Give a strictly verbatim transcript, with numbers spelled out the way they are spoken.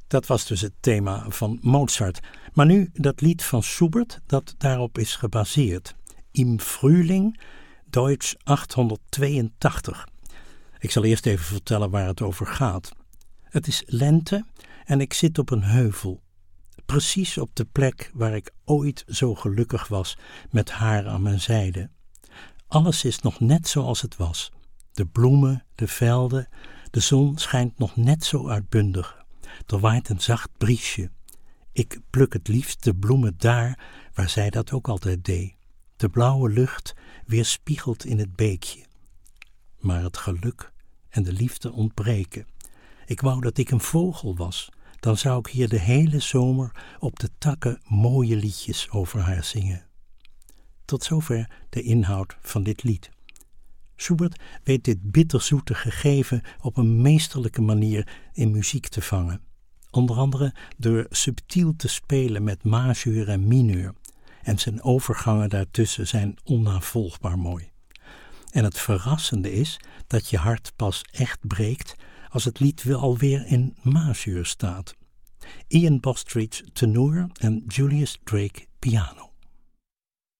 Dat was dus het thema van Mozart. Maar nu dat lied van Schubert dat daarop is gebaseerd. Im Frühling, Deutsch achthonderdtweeëntachtig. Ik zal eerst even vertellen waar het over gaat. Het is lente en ik zit op een heuvel. Precies op de plek waar ik ooit zo gelukkig was met haar aan mijn zijde. Alles is nog net zoals het was. De bloemen, de velden, de zon schijnt nog net zo uitbundig. Er waait een zacht briesje. Ik pluk het liefst de bloemen daar waar zij dat ook altijd deed. De blauwe lucht weerspiegelt in het beekje. Maar het geluk en de liefde ontbreken. Ik wou dat ik een vogel was. Dan zou ik hier de hele zomer op de takken mooie liedjes over haar zingen. Tot zover de inhoud van dit lied. Schubert weet dit bitterzoete gegeven op een meesterlijke manier in muziek te vangen. Onder andere door subtiel te spelen met majeur en mineur. En zijn overgangen daartussen zijn onnavolgbaar mooi. En het verrassende is dat je hart pas echt breekt als het lied wel alweer in majeur staat. Ian Bostridge tenor en Julius Drake piano.